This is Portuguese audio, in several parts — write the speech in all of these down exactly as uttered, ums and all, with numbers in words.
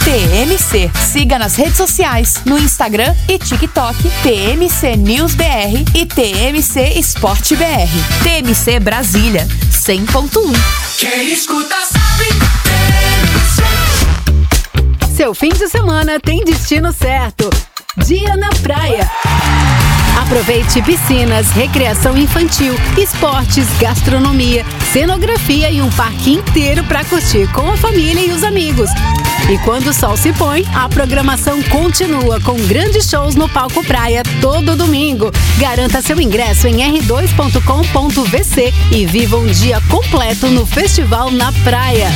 T M C. Siga nas redes sociais, no Instagram e TikTok, T M C News B R e T M C Esporte B R. T M C Brasília, cem ponto um. Quem escuta sabe. Seu fim de semana tem destino certo. Dia na praia. Aproveite piscinas, recreação infantil, esportes, gastronomia, cenografia e um parque inteiro para curtir com a família e os amigos. E quando o sol se põe, a programação continua com grandes shows no Palco Praia todo domingo. Garanta seu ingresso em r dois ponto com ponto v c e viva um dia completo no Festival na Praia.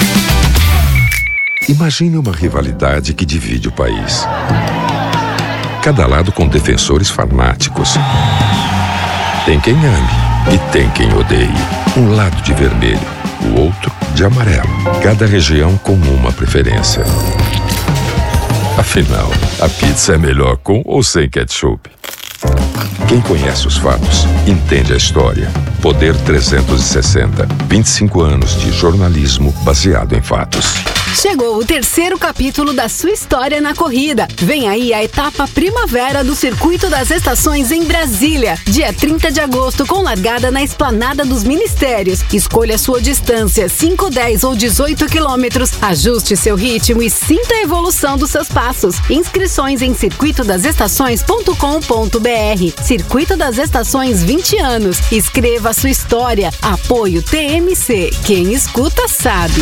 Imagine uma rivalidade que divide o país. Cada lado com defensores fanáticos. Tem quem ame e tem quem odeie. Um lado de vermelho, o outro de amarelo. Cada região com uma preferência. Afinal, a pizza é melhor com ou sem ketchup? Quem conhece os fatos, entende a história. Poder trezentos e sessenta. vinte e cinco anos de jornalismo baseado em fatos. Chegou o terceiro capítulo da sua história na corrida. Vem aí a etapa primavera do Circuito das Estações em Brasília. Dia trinta de agosto, com largada na Esplanada dos Ministérios. Escolha sua distância, cinco, dez ou dezoito quilômetros. Ajuste seu ritmo e sinta a evolução dos seus passos. Inscrições em circuito das estações ponto com ponto b r. Circuito das Estações, vinte anos. Escreva a sua história. Apoio T M C. Quem escuta sabe.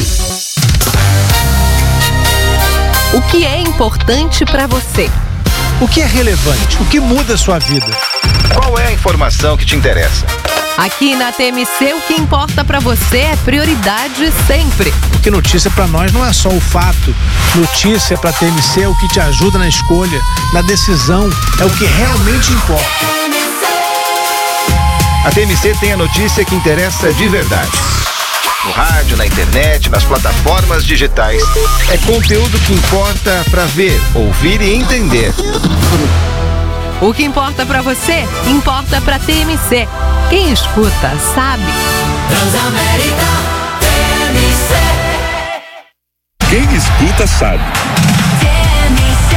O que é importante para você? O que é relevante? O que muda a sua vida? Qual é a informação que te interessa? Aqui na T M C, o que importa para você é prioridade sempre. Porque notícia para nós não é só o fato. Notícia para T M C é o que te ajuda na escolha, na decisão, é o que realmente importa. A T M C tem a notícia que interessa de verdade. No rádio, na internet, nas plataformas digitais. É conteúdo que importa para ver, ouvir e entender. O que importa para você, importa para T M C. Quem escuta, sabe. Transamérica, T M C. Quem escuta, sabe. T M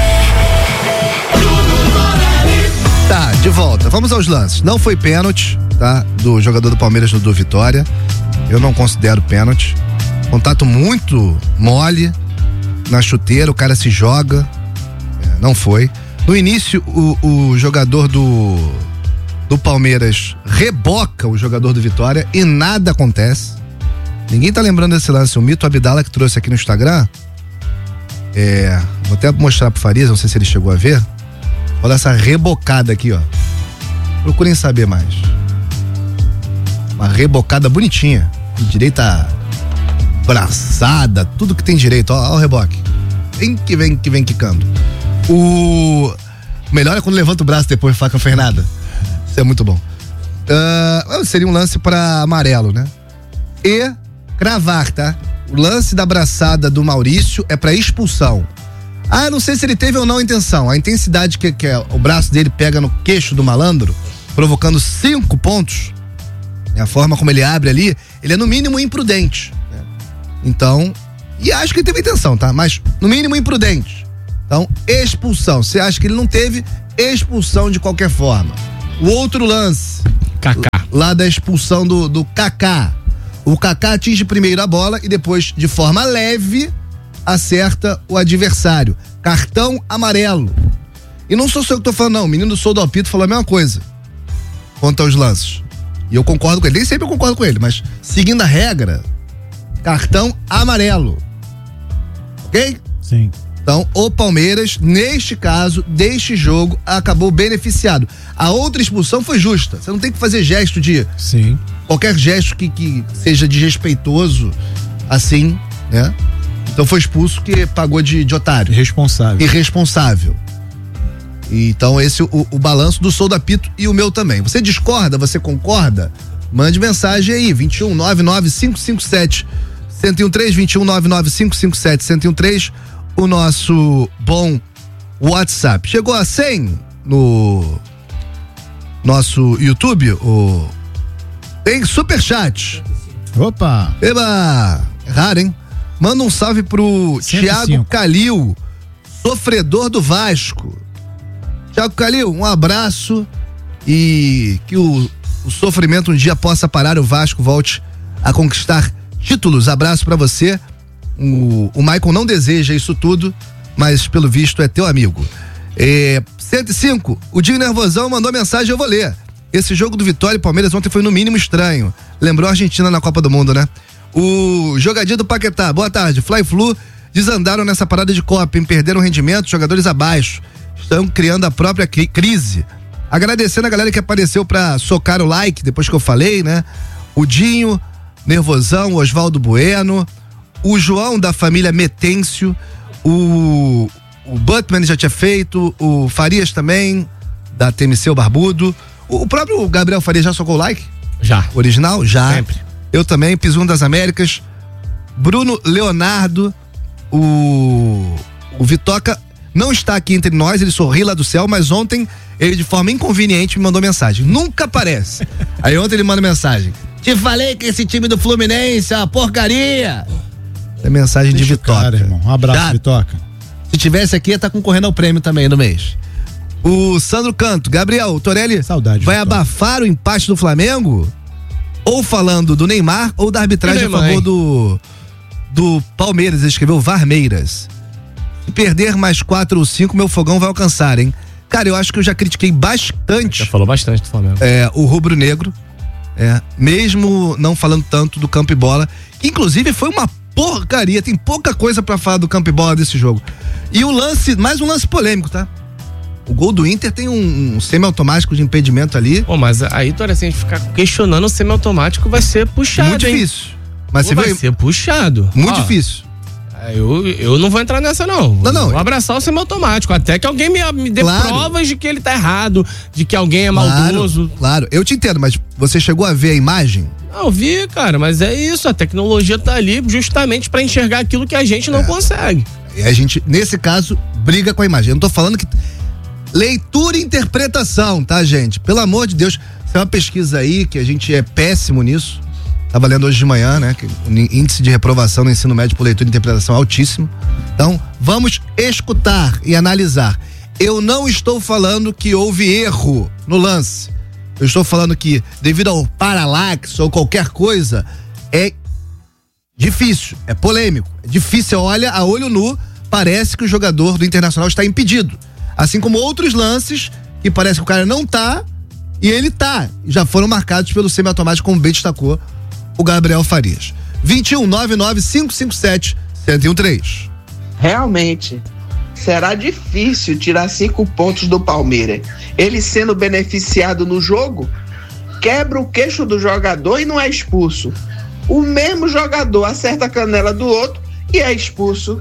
C. Tá, de volta. Vamos aos lances. Não foi pênalti, tá? Do jogador do Palmeiras no do Vitória. Eu não considero pênalti. Contato muito mole na chuteira, o cara se joga. É, não foi. No início, o, o jogador do, do Palmeiras reboca o jogador do Vitória e nada acontece. Ninguém tá lembrando desse lance. O Mito Abdala, que trouxe aqui no Instagram. É, vou até mostrar pro Farias, não sei se ele chegou a ver. Olha essa rebocada aqui, ó. Procurem saber mais. Uma rebocada bonitinha. Direita braçada, tudo que tem direito. Ó, ó o reboque. Vem que vem, que vem quicando. O melhor é quando levanta o braço depois, faca fernada. Isso é muito bom. Uh, seria um lance pra amarelo, né? E cravar, tá? O lance da braçada do Maurício é pra expulsão. Ah, não sei se ele teve ou não a intenção. A intensidade que, que é, o braço dele pega no queixo do malandro, provocando cinco pontos. A forma como ele abre ali, ele é no mínimo imprudente. Né? Então, e acho que ele teve intenção, tá? Mas no mínimo imprudente. Então, expulsão. Você acha que ele não teve expulsão de qualquer forma. O outro lance, Kaká. Lá da expulsão do, do Kaká. O Kaká atinge primeiro a bola e depois, de forma leve, acerta o adversário. Cartão amarelo. E não sou só eu que tô falando, não. O menino do Sou do Alpito falou a mesma coisa quanto aos lances. E eu concordo com ele, nem sempre eu concordo com ele, mas seguindo a regra, cartão amarelo. Ok? Sim. Então, o Palmeiras, neste caso, deste jogo, acabou beneficiado. A outra expulsão foi justa. Você não tem que fazer gesto de... Sim. Qualquer gesto que, que seja desrespeitoso, assim, né? Então foi expulso que pagou de, de otário. Irresponsável. Irresponsável. Então esse é o, o balanço do Sou da Pito e o meu também. Você discorda, você concorda? Mande mensagem aí, vinte e um, nove nove cinco cinco sete, um zero um três, vinte e um, nove nove cinco cinco sete, um zero um três, o nosso bom WhatsApp. Chegou a cem no nosso YouTube, o... tem superchat. Opa! Eba! É raro, hein? Manda um salve pro cento e cinco. Thiago Calil, sofredor do Vasco. Thiago Calil, um abraço e que o, o sofrimento um dia possa parar, o Vasco volte a conquistar títulos. Abraço pra você. O, o Maicon não deseja isso tudo, mas pelo visto é teu amigo. É, cento e cinco, o Dinho Nervosão mandou mensagem, eu vou ler. Esse jogo do Vitória e Palmeiras ontem foi no mínimo estranho. Lembrou a Argentina na Copa do Mundo, né? O jogadinho do Paquetá, boa tarde. Fly-Flu desandaram nessa parada de Copa, perderam rendimento, jogadores abaixo. Estão criando a própria cri- crise. Agradecendo a galera que apareceu pra socar o like depois que eu falei, né? O Dinho, Nervosão, o Oswaldo Bueno, o João da família Metêncio, o, o Butman já tinha feito, o Farias também, da T M C, o Barbudo. O, o próprio Gabriel Farias já socou o like? Já. Original? Já. Sempre. Eu também, Piso um das Américas. Bruno Leonardo, o, o Vitoca não está aqui entre nós, ele sorri lá do céu, mas ontem ele de forma inconveniente me mandou mensagem. Nunca aparece. Aí ontem ele manda mensagem. Te falei que esse time do Fluminense é uma porcaria. É mensagem Deixa de o Vitoca. cara, irmão. Um abraço, Já. Vitoca. Se tivesse aqui, ia estar concorrendo ao prêmio também no mês. O Sandro Canto, Gabriel, o Torelli Saudade, vai Vitoca. abafar o empate do Flamengo? Ou falando do Neymar ou da arbitragem a favor do, do Palmeiras, ele escreveu Varmeiras. Se perder mais quatro ou cinco, meu fogão vai alcançar, hein? Cara, eu acho que eu já critiquei bastante. Já falou bastante do Flamengo. É, o rubro-negro, é, mesmo não falando tanto do campo e bola, que inclusive foi uma porcaria, tem pouca coisa pra falar do campo e bola desse jogo. E o lance, mais um lance polêmico, tá? O gol do Inter tem um, um semi-automático de impedimento ali. Pô, mas aí, Tora, se a gente ficar questionando o semi-automático, vai ser puxado, Muito hein? difícil. Mas Pô, você vai vê, ser puxado. muito Ó, difícil. Eu, eu não vou entrar nessa, não. Não, não. Vou abraçar o semi-automático. Até que alguém me, me dê Claro. provas de que ele tá errado, de que alguém é Claro, maldoso. claro, eu te entendo, mas você chegou a ver a imagem? Não, vi, cara, mas é isso. A tecnologia tá ali justamente pra enxergar aquilo que a gente não É. consegue. E a gente, nesse caso, briga com a imagem. Eu não tô falando que... Leitura e interpretação, tá, gente? Pelo amor de Deus, isso é uma pesquisa aí que a gente é péssimo nisso. Tava lendo hoje de manhã, né? Que o índice de reprovação no ensino médio por leitura e interpretação é altíssimo. Então, vamos escutar e analisar. Eu não estou falando que houve erro no lance. Eu estou falando que, devido ao paralaxe ou qualquer coisa, é difícil, é polêmico, é difícil. Olha, a olho nu, parece que o jogador do Internacional está impedido. Assim como outros lances que parece que o cara não tá e ele tá. Já foram marcados pelo semiautomático, como bem destacou o Gabriel Farias. vinte e um, noventa e nove, quinhentos e cinquenta e sete, cento e treze. Realmente, será difícil tirar cinco pontos do Palmeiras. Ele sendo beneficiado no jogo, quebra o queixo do jogador e não é expulso. O mesmo jogador acerta a canela do outro e é expulso.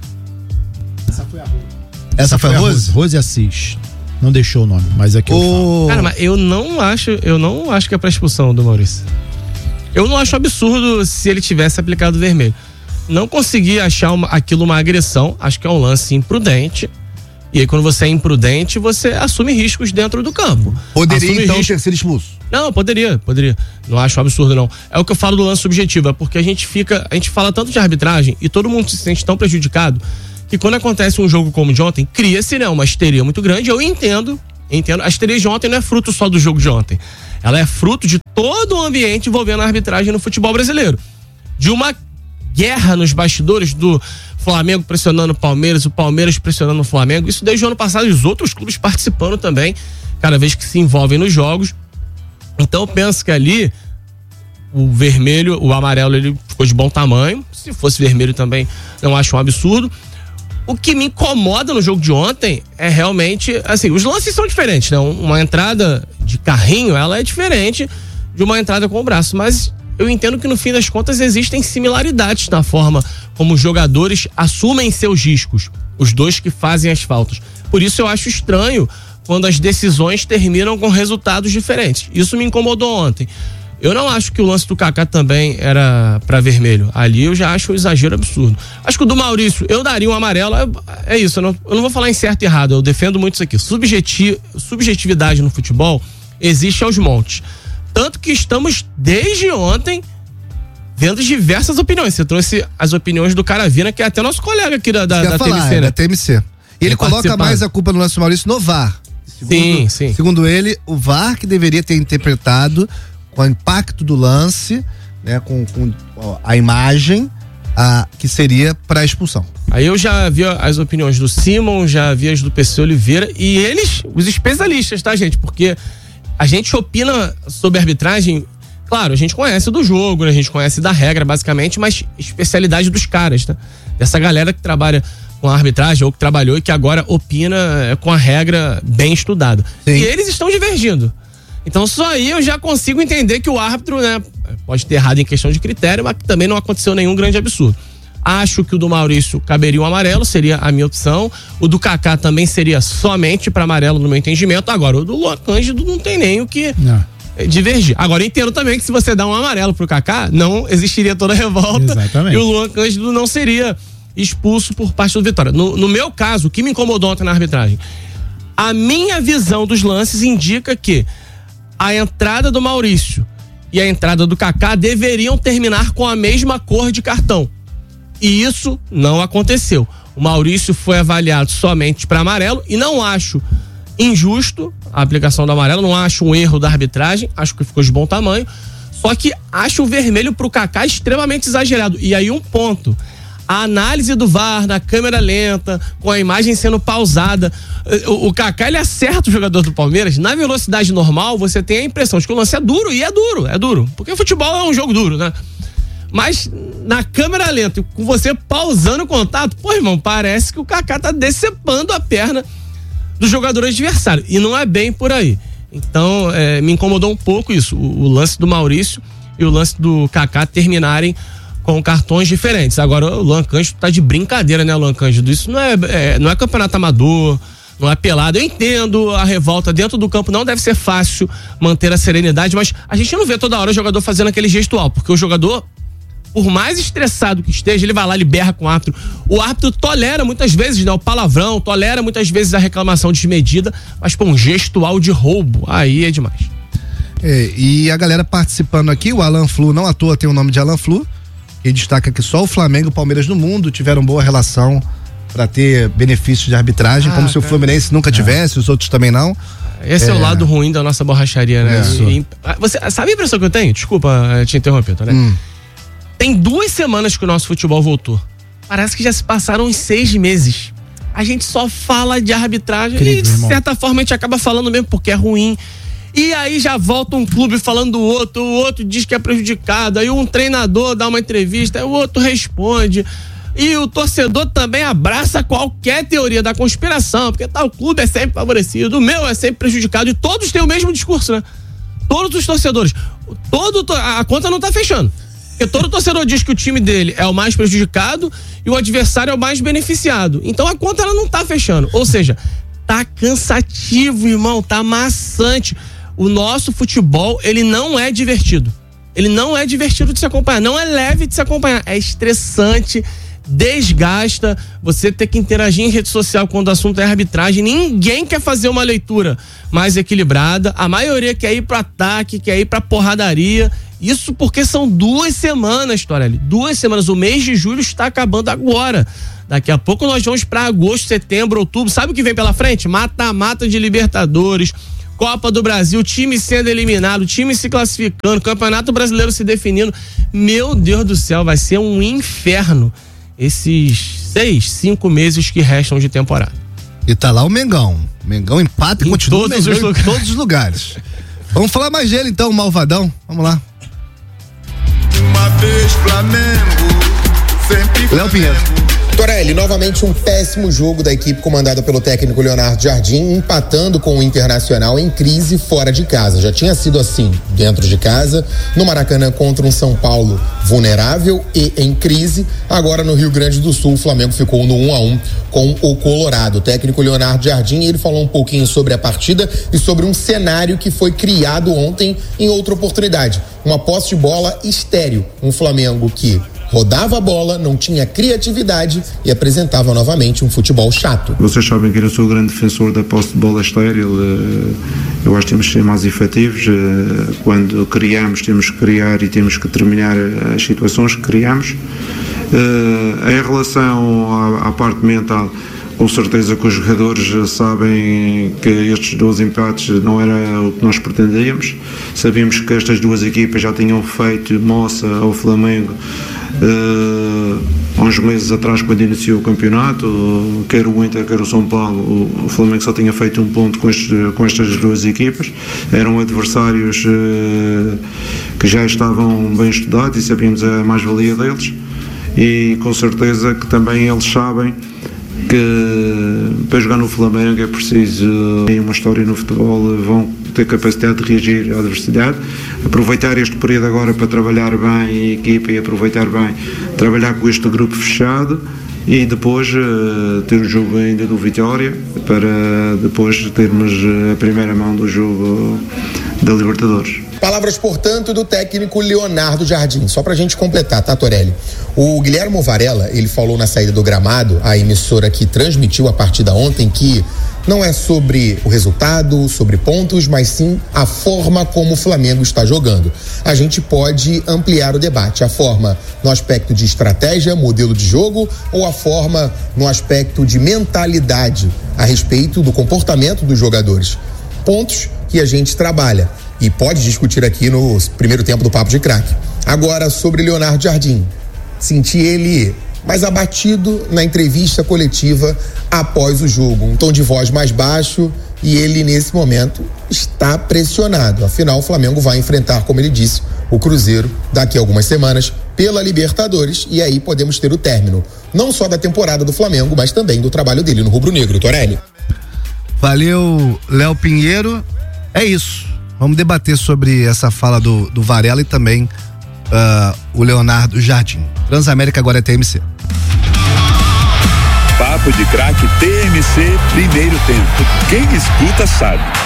Essa foi a Rose? Rose Assis. Não deixou o nome, mas aqui eu falo. O... Cara, mas eu não acho, eu não acho que é pra expulsão do Maurício. Eu não acho absurdo se ele tivesse aplicado vermelho. Não consegui achar uma, aquilo uma agressão, acho que é um lance imprudente. E aí, quando você é imprudente, você assume riscos dentro do campo. Poderia Assume então risco- ter sido expulso. Não, poderia, poderia. Não acho um absurdo, não. É o que eu falo do lance subjetivo, é porque a gente fica, a gente fala tanto de arbitragem e todo mundo se sente tão prejudicado que quando acontece um jogo como o de ontem, cria-se, né, uma histeria muito grande. Eu entendo, entendo. A histeria de ontem não é fruto só do jogo de ontem. Ela é fruto de todo o ambiente envolvendo a arbitragem no futebol brasileiro. De uma guerra nos bastidores do Flamengo pressionando o Palmeiras, o Palmeiras pressionando o Flamengo. Isso desde o ano passado, os outros clubes participando também, cada vez que se envolvem nos jogos. Então eu penso que ali o vermelho, o amarelo, ele ficou de bom tamanho. Se fosse vermelho também, não acho um absurdo. O que me incomoda no jogo de ontem é realmente, assim, os lances são diferentes, né? Uma entrada de carrinho, ela é diferente de uma entrada com o braço, mas eu entendo que no fim das contas existem similaridades na forma como os jogadores assumem seus riscos, os dois que fazem as faltas. Por isso eu acho estranho quando as decisões terminam com resultados diferentes. Isso me incomodou ontem. Eu não acho que o lance do Kaká também era pra vermelho. Ali eu já acho um exagero absurdo. Acho que o do Maurício, eu daria um amarelo. É, é isso, eu não, eu não vou falar em certo e errado, eu defendo muito isso aqui. Subjeti, subjetividade no futebol existe aos montes. Tanto que estamos, desde ontem, vendo diversas opiniões. Você trouxe as opiniões do Caravina, que é até nosso colega aqui da, da, da falar, T M C, é né? da T M C. E ele coloca mais a culpa no lance do Maurício no V A R. Segundo, sim, sim. Segundo ele, o V A R que deveria ter interpretado com o impacto do lance, né, com, com ó, a imagem, a, que seria para expulsão. Aí eu já vi as opiniões do Simon, já vi as do P C Oliveira, e eles, os especialistas, tá, gente? Porque a gente opina sobre arbitragem, claro, a gente conhece do jogo, né? A gente conhece da regra, basicamente, mas especialidade dos caras, tá? Dessa galera que trabalha com a arbitragem ou que trabalhou e que agora opina com a regra bem estudada. Sim. E eles estão divergindo. Então só aí eu já consigo entender que o árbitro, né, pode ter errado em questão de critério, mas que também não aconteceu nenhum grande absurdo. Acho que o do Maurício caberia um amarelo, seria a minha opção. O do Kaká também seria somente para amarelo no meu entendimento. Agora, o do Luan Cândido não tem nem o que não. divergir. Agora, eu entendo também que se você dá um amarelo pro Kaká, não existiria toda a revolta. Exatamente. E o Luan Cândido não seria expulso por parte do Vitória. No, no meu caso, o que me incomodou ontem na arbitragem? A minha visão dos lances indica que a entrada do Maurício e a entrada do Kaká deveriam terminar com a mesma cor de cartão. E isso não aconteceu. O Maurício foi avaliado somente para amarelo e não acho injusto a aplicação do amarelo, não acho um erro da arbitragem, acho que ficou de bom tamanho, só que acho o vermelho pro Kaká extremamente exagerado. E aí um ponto, a análise do V A R na câmera lenta, com a imagem sendo pausada, o, o Kaká, ele acerta o jogador do Palmeiras, na velocidade normal você tem a impressão de que o lance é duro, e é duro, é duro, porque o futebol é um jogo duro, né? Mas na câmera lenta, com você pausando o contato, pô, irmão, parece que o Kaká tá decepando a perna do jogador adversário, e não é bem por aí. Então, é, me incomodou um pouco isso, o, o lance do Maurício e o lance do Kaká terminarem com cartões diferentes. Agora, o Luan Cândido tá de brincadeira, né, Luan Cândido? Isso não é, é, não é campeonato amador, não é pelado. Eu entendo a revolta dentro do campo, não deve ser fácil manter a serenidade, mas a gente não vê toda hora o jogador fazendo aquele gestual, porque o jogador, por mais estressado que esteja, ele vai lá, ele berra com o árbitro. O árbitro tolera muitas vezes, né, o palavrão, tolera muitas vezes a reclamação desmedida, mas pô, um gestual de roubo, aí é demais. É, e a galera participando aqui, o Alan Flu, não à toa tem o nome de Alan Flu, que destaca que só o Flamengo e o Palmeiras no mundo tiveram boa relação para ter benefícios de arbitragem, ah, como se o Fluminense nunca tivesse, é. os outros também não. Esse é, é o lado ruim da nossa borracharia, né? É. E, você sabe a impressão que eu tenho? Desculpa te interromper, tá, né? Hum. Tem duas semanas que o nosso futebol voltou. Parece que já se passaram uns seis meses. A gente só fala de arbitragem. Incrível, e de irmão. certa forma a gente acaba falando mesmo porque é ruim. E aí já volta um clube falando do outro, o outro diz que é prejudicado, aí um treinador dá uma entrevista, aí o outro responde. E o torcedor também abraça qualquer teoria da conspiração, porque tal clube é sempre favorecido, o meu é sempre prejudicado, e todos têm o mesmo discurso, né? Todos os torcedores. Todo, a conta não tá fechando. Porque todo torcedor diz que o time dele é o mais prejudicado e o adversário é o mais beneficiado. Então a conta ela não tá fechando. Ou seja, tá cansativo, irmão, tá maçante. O nosso futebol, ele não é divertido. Ele não é divertido de se acompanhar. Não é leve de se acompanhar. É estressante, desgasta. Você ter que interagir em rede social quando o assunto é arbitragem. Ninguém quer fazer uma leitura mais equilibrada. A maioria quer ir pro ataque, quer ir pra porradaria. Isso porque são duas semanas, Torelli. Duas semanas. O mês de julho está acabando agora. Daqui a pouco nós vamos pra agosto, setembro, outubro. Sabe o que vem pela frente? Mata-mata de Libertadores, Copa do Brasil, time sendo eliminado, time se classificando, Campeonato Brasileiro se definindo. Meu Deus do céu, vai ser um inferno esses seis, cinco meses que restam de temporada. E tá lá o Mengão. Mengão empata e em continua todos os em todos os lugares. Vamos falar mais dele então, o Malvadão. Vamos lá. Uma vez Flamengo, sempre Léo Pinheiro. Torelli, novamente um péssimo jogo da equipe comandada pelo técnico Leonardo Jardim, empatando com o Internacional em crise fora de casa. Já tinha sido assim dentro de casa, no Maracanã contra um São Paulo vulnerável e em crise. Agora no Rio Grande do Sul, o Flamengo ficou no um a um com o Colorado. O técnico Leonardo Jardim, ele falou um pouquinho sobre a partida e sobre um cenário que foi criado ontem em outra oportunidade. Uma posse de bola estéril. Um Flamengo que rodava a bola, não tinha criatividade e apresentava novamente um futebol chato. Vocês sabem que eu sou grande defensor da posse de bola estéril. Eu acho que temos que ser mais efetivos. Quando criamos, temos que criar e temos que terminar as situações que criamos. Em relação à, à parte mental, com certeza que os jogadores sabem que estes dois empates não era o que nós pretendíamos. Sabíamos que estas duas equipas já tinham feito moça ao Flamengo uh, há uns meses atrás, quando iniciou o campeonato. Quer o Inter, quer o São Paulo, o Flamengo só tinha feito um ponto com, este, com estas duas equipas. Eram adversários uh, que já estavam bem estudados e sabíamos a mais-valia deles, e com certeza que também eles sabem que para jogar no Flamengo é preciso ter uma história no futebol, vão ter capacidade de reagir à adversidade, aproveitar este período agora para trabalhar bem a equipa e aproveitar bem, trabalhar com este grupo fechado e depois uh, ter o jogo ainda do Vitória, para depois termos a primeira mão do jogo da Libertadores. Palavras, portanto, do técnico Leonardo Jardim. Só pra gente completar, tá, Torelli? O Guilhermo Varela, ele falou na saída do gramado, a emissora que transmitiu a partida ontem, que não é sobre o resultado, sobre pontos, mas sim a forma como o Flamengo está jogando. A gente pode ampliar o debate. A forma no aspecto de estratégia, modelo de jogo, ou a forma no aspecto de mentalidade a respeito do comportamento dos jogadores. Pontos que a gente trabalha e pode discutir aqui no primeiro tempo do Papo de Craque. Agora, sobre Leonardo Jardim. Senti ele mais abatido na entrevista coletiva após o jogo. Um tom de voz mais baixo e ele, nesse momento, está pressionado. Afinal, o Flamengo vai enfrentar, como ele disse, o Cruzeiro daqui a algumas semanas pela Libertadores, e aí podemos ter o término não só da temporada do Flamengo, mas também do trabalho dele no rubro-negro. Torelli. Valeu, Léo Pinheiro. É isso. Vamos debater sobre essa fala do, do Varela e também uh, o Leonardo Jardim. Transamérica agora é T M C. Papo de Craque T M C, primeiro tempo. Quem escuta sabe.